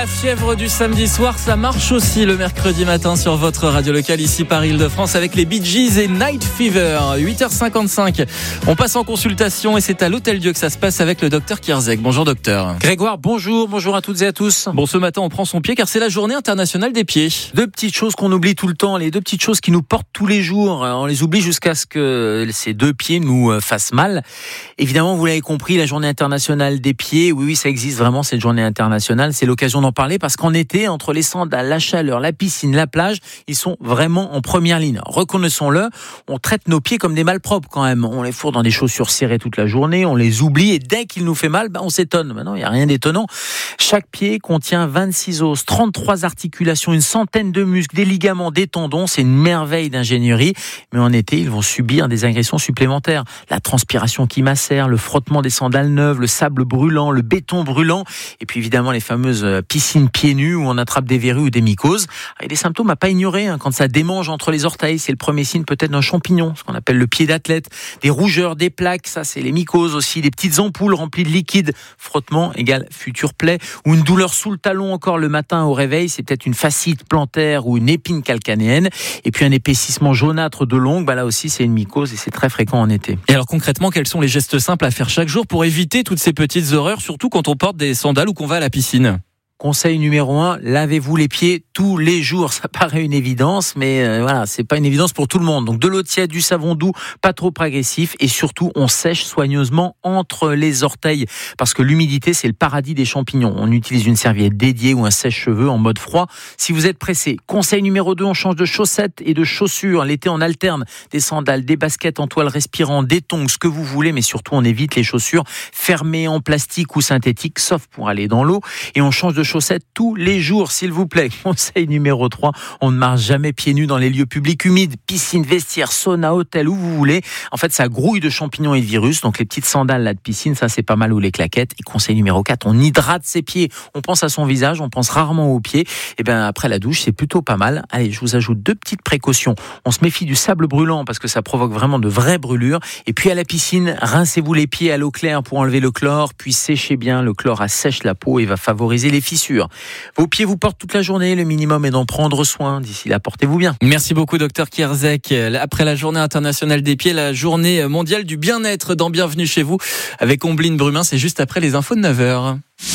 La fièvre du samedi soir, ça marche aussi le mercredi matin sur votre radio locale ici par Île-de-France avec les Bee Gees et Night Fever. 8h55, on passe en consultation et c'est à l'Hôtel Dieu que ça se passe avec le docteur Kierzek. Bonjour docteur. Grégoire, bonjour à toutes et à tous. Bon, ce matin on prend son pied car c'est la journée internationale des pieds. Deux petites choses qu'on oublie tout le temps, les deux petites choses qui nous portent tous les jours. On les oublie jusqu'à ce que ces deux pieds nous fassent mal. Évidemment, vous l'avez compris, la journée internationale des pieds, oui, ça existe vraiment cette journée internationale. C'est l'occasion d'en parler parce qu'en été, entre les sandales, la chaleur, la piscine, la plage, ils sont vraiment en première ligne. Reconnaissons-le, on traite nos pieds comme des malpropres quand même. On les fourre dans des chaussures serrées toute la journée, on les oublie et dès qu'il nous fait mal, on s'étonne. Maintenant, il n'y a rien d'étonnant. Chaque pied contient 26 os, 33 articulations, une centaine de muscles, des ligaments, des tendons. C'est une merveille d'ingénierie. Mais en été, ils vont subir des agressions supplémentaires. La transpiration qui macère, le frottement des sandales neuves, le sable brûlant, le béton brûlant et puis évidemment les fameuses piscines pieds nus où on attrape des verrues ou des mycoses. Il y a des symptômes à pas ignorer quand ça démange entre les orteils, c'est le premier signe peut-être d'un champignon, ce qu'on appelle le pied d'athlète. Des rougeurs, des plaques, ça c'est les mycoses aussi, des petites ampoules remplies de liquide. Frottement égale future plaie ou une douleur sous le talon encore le matin au réveil, c'est peut-être une fascite plantaire ou une épine calcanéenne. Et puis un épaississement jaunâtre de l'ongle, là aussi c'est une mycose et c'est très fréquent en été. Et alors concrètement, quels sont les gestes simples à faire chaque jour pour éviter toutes ces petites horreurs, surtout quand on porte des sandales ou qu'on va à la piscine ? Conseil numéro 1, lavez-vous les pieds tous les jours. Ça paraît une évidence, mais voilà, c'est pas une évidence pour tout le monde. Donc de l'eau tiède, du savon doux, pas trop agressif et surtout on sèche soigneusement entre les orteils parce que l'humidité c'est le paradis des champignons. On utilise une serviette dédiée ou un sèche-cheveux en mode froid si vous êtes pressé. Conseil numéro 2, on change de chaussettes et de chaussures. L'été on alterne des sandales, des baskets en toile respirant, des tongs, ce que vous voulez, mais surtout on évite les chaussures fermées en plastique ou synthétique, sauf pour aller dans l'eau. Et on change de chaussettes tous les jours, s'il vous plaît. Conseil numéro 3, on ne marche jamais pieds nus dans les lieux publics humides, piscine, vestiaire, sauna, hôtel, où vous voulez. En fait, ça grouille de champignons et de virus. Donc les petites sandales là de piscine, ça c'est pas mal, ou les claquettes. Et conseil numéro 4, on hydrate ses pieds. On pense à son visage, on pense rarement aux pieds. Et bien après la douche, c'est plutôt pas mal. Allez, je vous ajoute deux petites précautions. On se méfie du sable brûlant parce que ça provoque vraiment de vraies brûlures. Et puis à la piscine, rincez-vous les pieds à l'eau claire pour enlever le chlore, puis séchez bien. Le chlore assèche la peau et va favoriser les fissures. Vos pieds vous portent toute la journée, le minimum est d'en prendre soin. D'ici là, portez-vous bien. Merci beaucoup docteur Kierzek. Après la journée internationale des pieds, la journée mondiale du bien-être dans Bienvenue chez vous avec Ombline Brumin, c'est juste après les infos de 9h.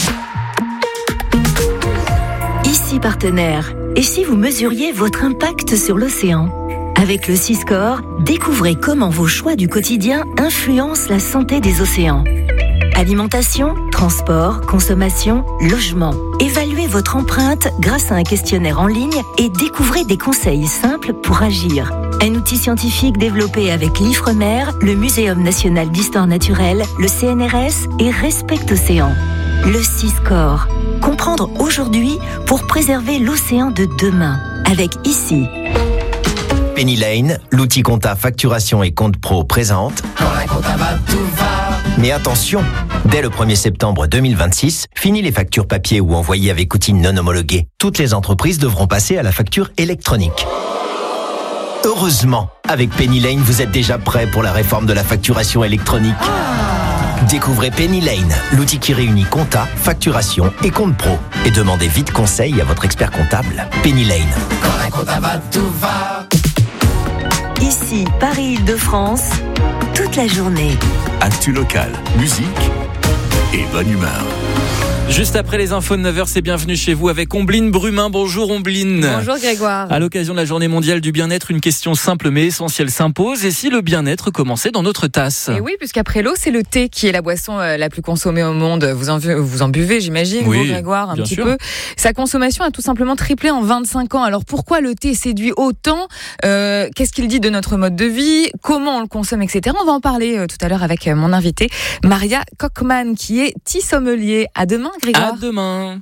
Ici partenaire. Et si vous mesuriez votre impact sur l'océan ? Avec le Siscore, découvrez comment vos choix du quotidien influencent la santé des océans. Alimentation, transport, consommation, logement. Évaluez votre empreinte grâce à un questionnaire en ligne et découvrez des conseils simples pour agir. Un outil scientifique développé avec l'Ifremer, le Muséum national d'histoire naturelle, le CNRS et Respect Océan. Le Siscore. Comprendre aujourd'hui pour préserver l'océan de demain. Avec ici. Penny Lane, l'outil compta facturation et compte pro présente. Quand la compta va, tout va. Mais attention, dès le 1er septembre 2026, fini les factures papier ou envoyées avec outils non homologués. Toutes les entreprises devront passer à la facture électronique. Heureusement, avec Penny Lane, vous êtes déjà prêt pour la réforme de la facturation électronique. Découvrez Penny Lane, l'outil qui réunit compta, facturation et compte pro. Et demandez vite conseil à votre expert comptable. Penny Lane. Quand la compta va, tout va. Ici, Paris-Île-de-France, toute la journée. Actu locale, musique et bonne humeur. Juste après les infos de 9h, c'est Bienvenue chez vous avec Ombline Brumin. Bonjour Ombline. Bonjour Grégoire. À l'occasion de la journée mondiale du bien-être, une question simple mais essentielle s'impose. Et si le bien-être commençait dans notre tasse ? Et oui, puisqu'après l'eau, c'est le thé qui est la boisson la plus consommée au monde. Vous en buvez, j'imagine, oui, vous Grégoire, un petit sûr. peu. Sa consommation a tout simplement triplé en 25 ans. Alors pourquoi le thé séduit autant ? Qu'est-ce qu'il dit de notre mode de vie ? Comment on le consomme, etc. On va en parler tout à l'heure avec mon invitée, Maria Kochman, qui est tea sommelier. À demain Grégoire. À demain.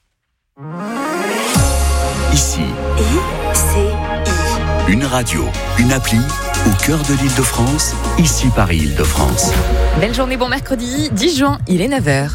Ici, une radio, une appli au cœur de l'Île-de-France, ici Paris-Île-de-France. Belle journée, bon mercredi 10 juin, il est 9h.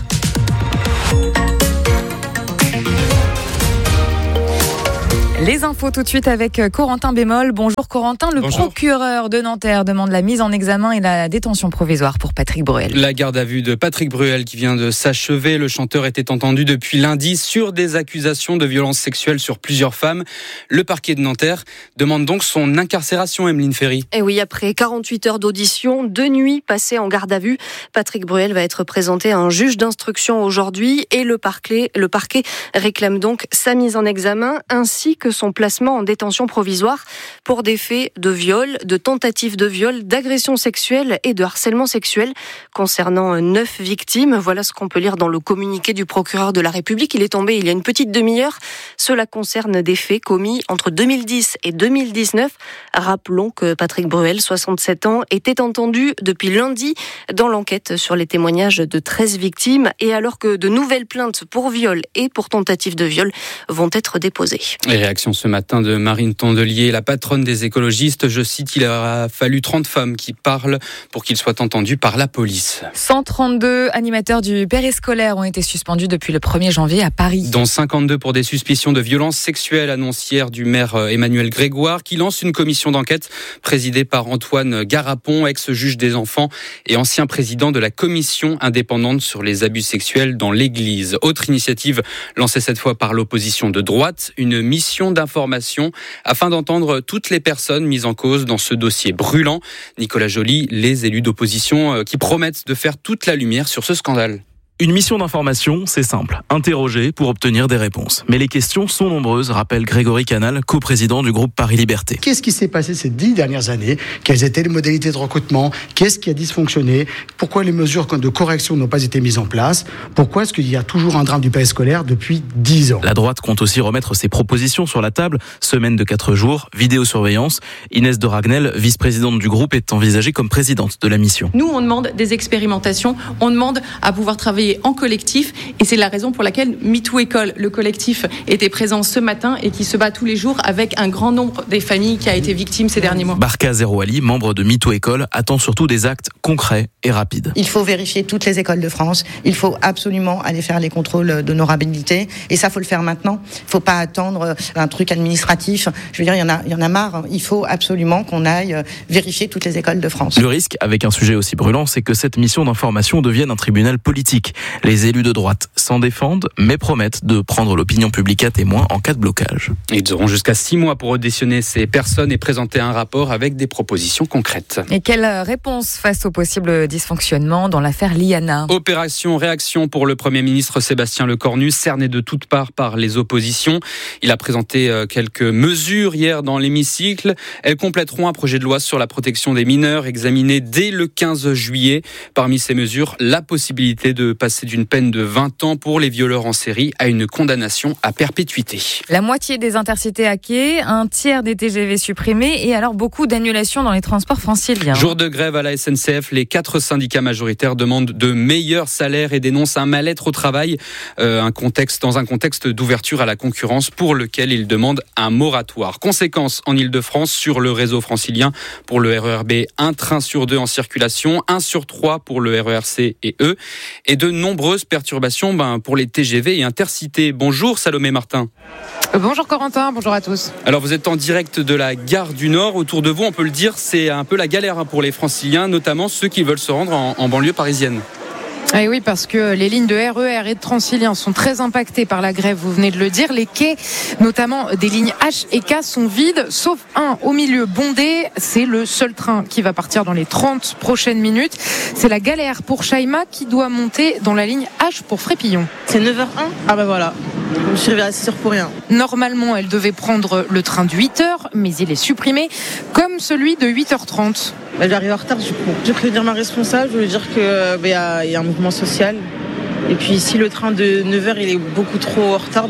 Les infos tout de suite avec Corentin Bémol. Bonjour Corentin, le procureur de Nanterre demande la mise en examen et la détention provisoire pour Patrick Bruel. La garde à vue de Patrick Bruel qui vient de s'achever. Le chanteur était entendu depuis lundi sur des accusations de violences sexuelles sur plusieurs femmes. Le parquet de Nanterre demande donc son incarcération, Emeline Ferry. Et oui, après 48 heures d'audition, 2 nuits passées en garde à vue, Patrick Bruel va être présenté à un juge d'instruction aujourd'hui et le parquet réclame donc sa mise en examen ainsi que son placement en détention provisoire pour des faits de viol, de tentative de viol, d'agression sexuelle et de harcèlement sexuel concernant 9 victimes. Voilà ce qu'on peut lire dans le communiqué du procureur de la République. Il est tombé il y a une petite demi-heure. Cela concerne des faits commis entre 2010 et 2019. Rappelons que Patrick Bruel, 67 ans, était entendu depuis lundi dans l'enquête sur les témoignages de 13 victimes et alors que de nouvelles plaintes pour viol et pour tentative de viol vont être déposées. Les réactions ce matin de Marine Tondelier, la patronne des écologistes. Je cite, il aura fallu 30 femmes qui parlent pour qu'ils soient entendus par la police. 132 animateurs du périscolaire ont été suspendus depuis le 1er janvier à Paris. Dont 52 pour des suspicions de violences sexuelles, annonce hier du maire Emmanuel Grégoire, qui lance une commission d'enquête présidée par Antoine Garapon, ex-juge des enfants et ancien président de la commission indépendante sur les abus sexuels dans l'église. Autre initiative lancée cette fois par l'opposition de droite, une mission d'information afin d'entendre toutes les personnes mises en cause dans ce dossier brûlant. Nicolas Joly, les élus d'opposition qui promettent de faire toute la lumière sur ce scandale. Une mission d'information, c'est simple. Interroger pour obtenir des réponses. Mais les questions sont nombreuses, rappelle Grégory Canal, coprésident du groupe Paris Liberté. Qu'est-ce qui s'est passé ces 10 dernières années ? Quelles étaient les modalités de recrutement ? Qu'est-ce qui a dysfonctionné ? Pourquoi les mesures de correction n'ont pas été mises en place ? Pourquoi est-ce qu'il y a toujours un drame du périscolaire depuis 10 ans ? La droite compte aussi remettre ses propositions sur la table. Semaine de 4 jours, vidéosurveillance. Inès de Ragnel, vice-présidente du groupe, est envisagée comme présidente de la mission. Nous, on demande des expérimentations. On demande à pouvoir travailler en collectif et c'est la raison pour laquelle MeToo École, le collectif, était présent ce matin et qui se bat tous les jours avec un grand nombre des familles qui a été victime ces derniers mois. Barka Zerouali, membre de MeToo École, attend surtout des actes concrets et rapides. Il faut vérifier toutes les écoles de France, il faut absolument aller faire les contrôles d'honorabilité et ça faut le faire maintenant. Il ne faut pas attendre un truc administratif. Je veux dire, il y en a marre. Il faut absolument qu'on aille vérifier toutes les écoles de France. Le risque, avec un sujet aussi brûlant, c'est que cette mission d'information devienne un tribunal politique. Les élus de droite s'en défendent, mais promettent de prendre l'opinion publique à témoin en cas de blocage. Ils auront jusqu'à 6 mois pour auditionner ces personnes et présenter un rapport avec des propositions concrètes. Et quelle réponse face au possible dysfonctionnement dans l'affaire Liana ? Opération réaction pour le Premier ministre Sébastien Lecornu, cerné de toutes parts par les oppositions. Il a présenté quelques mesures hier dans l'hémicycle. Elles compléteront un projet de loi sur la protection des mineurs examiné dès le 15 juillet. Parmi ces mesures, la possibilité de passer d'une peine de 20 ans pour les violeurs en série à une condamnation à perpétuité. La moitié des intercités hackées, un tiers des TGV supprimés et alors beaucoup d'annulations dans les transports franciliens. Jour de grève à la SNCF, les 4 syndicats majoritaires demandent de meilleurs salaires et dénoncent un mal-être au travail, dans un contexte d'ouverture à la concurrence pour lequel ils demandent un moratoire. Conséquence en Ile-de-France sur le réseau francilien pour le RER B, un train sur 2 en circulation, 1 sur 3 pour le RER-C et E, et de nombreuses perturbations pour les TGV et Intercités. Bonjour Salomé Martin. Bonjour Corentin, bonjour à tous. Alors vous êtes en direct de la gare du Nord. Autour de vous, on peut le dire, c'est un peu la galère pour les franciliens, notamment ceux qui veulent se rendre en banlieue parisienne. Et oui, parce que les lignes de RER et de Transilien sont très impactées par la grève, vous venez de le dire. Les quais, notamment des lignes H et K, sont vides, sauf un au milieu bondé. C'est le seul train qui va partir dans les 30 prochaines minutes. C'est la galère pour Shaima qui doit monter dans la ligne H pour Frépillon. C'est 9h01 ? Ah bah voilà, je suis arrivée à 6h pour rien. Normalement, elle devait prendre le train de 8h, mais il est supprimé, comme celui de 8h30. J'arrive en retard du coup. Je vais prévenir ma responsable, je veux dire qu'il y a un mouvement social. Et puis si le train de 9h il est beaucoup trop en retard,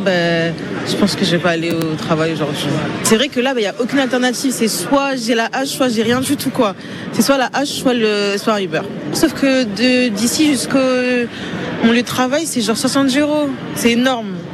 je pense que je vais pas aller au travail aujourd'hui. C'est vrai que là, il n'y a aucune alternative. C'est soit j'ai la H, soit j'ai rien du tout quoi. C'est soit la H, soit un Uber. Sauf que d'ici jusqu'au mon lieu de travail, c'est genre 70 €. C'est énorme.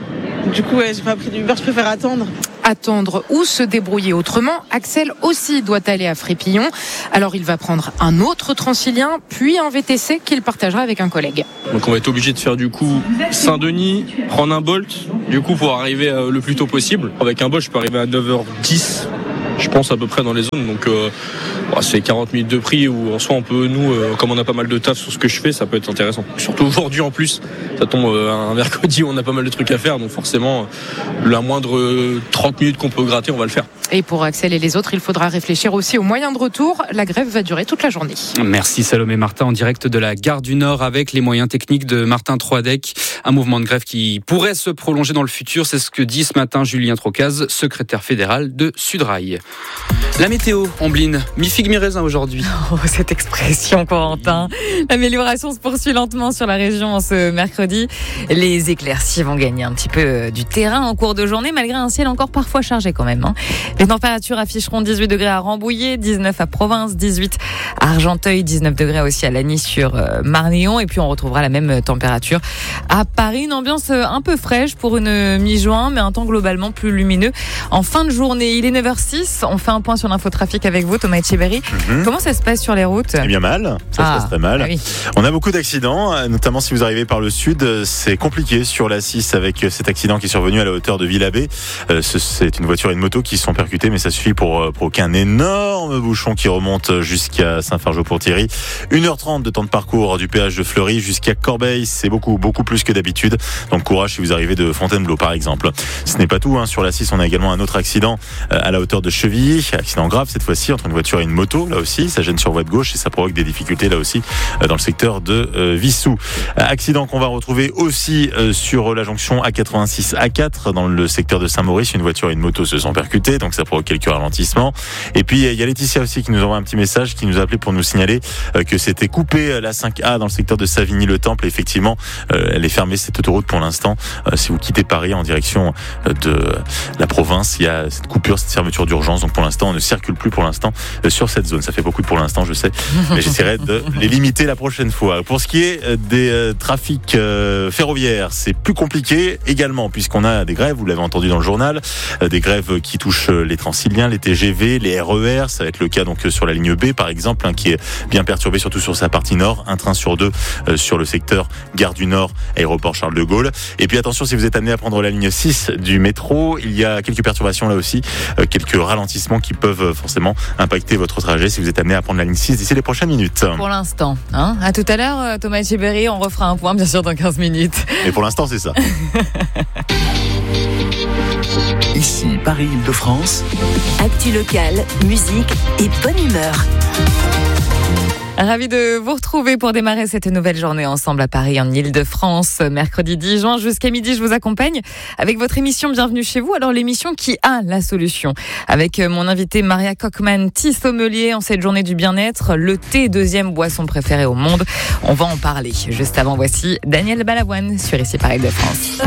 Du coup, j'ai pas pris d'Uber, je préfère attendre. Attendre ou se débrouiller autrement. Axel aussi doit aller à Frépillon. Alors il va prendre un autre Transilien, puis un VTC qu'il partagera avec un collègue. Donc on va être obligé de faire du coup Saint-Denis, prendre un Bolt, du coup pour arriver le plus tôt possible. Avec un Bolt, je peux arriver à 9h10. Je pense à peu près dans les zones, donc c'est 40 minutes de prix où en soi on peut, nous, comme on a pas mal de taf sur ce que je fais, ça peut être intéressant. Surtout aujourd'hui en plus, ça tombe un mercredi où on a pas mal de trucs à faire, donc forcément la moindre 30 minutes qu'on peut gratter, on va le faire. Et pour Axel et les autres, il faudra réfléchir aussi aux moyens de retour. La grève va durer toute la journée. Merci Salomé Martin en direct de la gare du Nord avec les moyens techniques de Martin Troadec. Un mouvement de grève qui pourrait se prolonger dans le futur, c'est ce que dit ce matin Julien Trocaz, secrétaire fédéral de Sudrail. La météo, Ambline, mi-figue mi-raisin aujourd'hui. Oh, cette expression, Corentin. L'amélioration se poursuit lentement sur la région ce mercredi. Les éclaircies vont gagner un petit peu du terrain en cours de journée, malgré un ciel encore parfois chargé quand même. Les températures afficheront 18 degrés à Rambouillet, 19 à Provins, 18 à Argenteuil, 19 degrés aussi à Lagny sur Marléon. Et puis on retrouvera la même température à Paris. Une ambiance un peu fraîche pour une mi-juin, mais un temps globalement plus lumineux en fin de journée. Il est 9h06. On fait un point sur l'infotrafic avec vous, Thomas Etcheberry. Comment ça se passe sur les routes ? Eh bien mal, ça se passe très mal. Oui. On a beaucoup d'accidents, notamment si vous arrivez par le sud, c'est compliqué sur la 6 avec cet accident qui est survenu à la hauteur de Villabé. C'est une voiture et une moto qui se sont percutées, mais ça suffit pour provoquer un énorme bouchon qui remonte jusqu'à Saint-Fargeau-pour-Thierry. 1h30 de temps de parcours du péage de Fleury jusqu'à Corbeil, c'est beaucoup plus que d'habitude. Donc courage si vous arrivez de Fontainebleau par exemple. Ce n'est pas tout, sur la 6 on a également un autre accident à la hauteur de Chevilly, accident grave cette fois-ci entre une voiture et une moto, là aussi ça gêne sur voie de gauche et ça provoque des difficultés là aussi dans le secteur de Vissou. Accident qu'on va retrouver aussi sur la jonction A86 A4 dans le secteur de Saint-Maurice, une voiture et une moto se sont percutées, donc ça provoque quelques ralentissements. Et puis il y a Laetitia aussi qui nous envoie un petit message, qui nous a appelé pour nous signaler que c'était coupé la 5A dans le secteur de Savigny-le-Temple. Et effectivement, elle est fermée cette autoroute pour l'instant. Si vous quittez Paris en direction de la province, il y a cette coupure, cette fermeture d'urgence. Donc pour l'instant, on ne circule plus pour l'instant sur cette zone. Ça fait beaucoup pour l'instant, je sais, mais j'essaierai de les limiter la prochaine fois. Pour ce qui est des trafics ferroviaires, c'est plus compliqué également puisqu'on a des grèves, vous l'avez entendu dans le journal, des grèves qui touchent les Transiliens, les TGV, les RER. Ça va être le cas donc sur la ligne B par exemple, qui est bien perturbée surtout sur sa partie nord. Un train sur deux sur le secteur Gare du Nord, aéroport Charles de Gaulle. Et puis attention, si vous êtes amené à prendre la ligne 6 du métro, il y a quelques perturbations là aussi, quelques ralentissements qui peuvent forcément impacter votre trajet si vous êtes amené à prendre la ligne 6 d'ici les prochaines minutes. Pour l'instant, à tout à l'heure, Thomas Etcheberry, on refera un point bien sûr dans 15 minutes. Mais pour l'instant, c'est ça. Ici, Paris-Île-de-France. Actu locale, musique et bonne humeur. Ravi de vous retrouver pour démarrer cette nouvelle journée ensemble à Paris, en Île-de-France. Mercredi 10 juin jusqu'à midi, je vous accompagne avec votre émission Bienvenue chez vous. Alors l'émission qui a la solution. Avec mon invitée Maria Kochman, tea sommelier en cette journée du bien-être. Le thé, deuxième boisson préférée au monde. On va en parler. Juste avant, voici Daniel Balavoine sur Ici Paris-Île-de-France.